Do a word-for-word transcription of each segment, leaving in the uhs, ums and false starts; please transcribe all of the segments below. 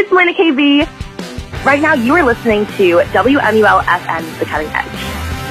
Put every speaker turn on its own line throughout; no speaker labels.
it's Marina K V. Right now, you are listening to W M U L F M, The Cutting Edge.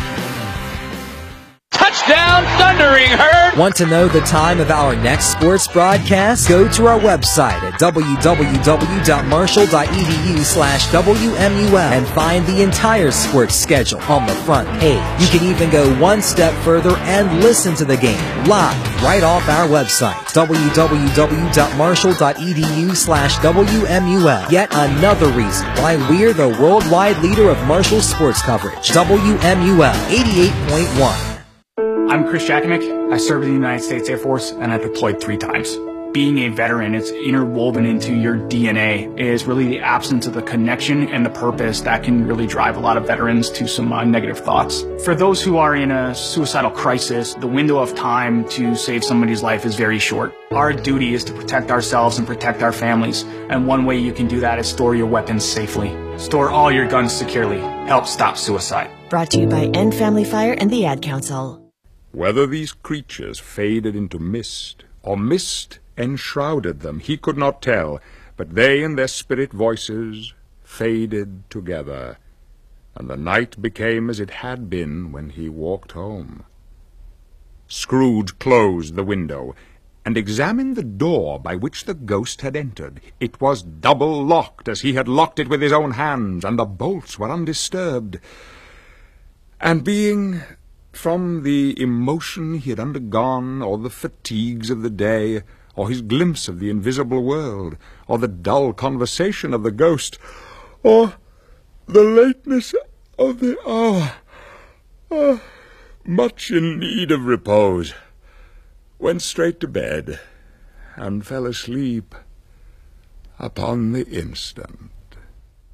Touchdown, Thundering Herd!
Want to know the time of our next sports broadcast? Go to our website at www.marshall.edu slash WMUL and find the entire sports schedule on the front page. You can even go one step further and listen to the game live right off our website, www.marshall.edu slash WMUL. Yet another reason why we're the worldwide leader of Marshall sports coverage, W M U L eighty-eight point one.
I'm Chris Jakimick. I served in the United States Air Force, and I deployed three times. Being a veteran, it's interwoven into your D N A, is really the absence of the connection and the purpose that can really drive a lot of veterans to some uh, negative thoughts. For those who are in a suicidal crisis, the window of time to save somebody's life is very short. Our duty is to protect ourselves and protect our families, and one way you can do that is store your weapons safely. Store all your guns securely. Help stop suicide.
Brought to you by End Family Fire and the Ad Council.
Whether these creatures faded into mist, or mist enshrouded them, he could not tell, but they and their spirit voices faded together, and the night became as it had been when he walked home. Scrooge closed the window, and examined the door by which the ghost had entered. It was double locked, as he had locked it with his own hands, and the bolts were undisturbed. And being... from the emotion he had undergone, or the fatigues of the day, or his glimpse of the invisible world, or the dull conversation of the ghost, or the lateness of the hour, uh, much in need of repose, went straight to bed, and fell asleep upon the instant.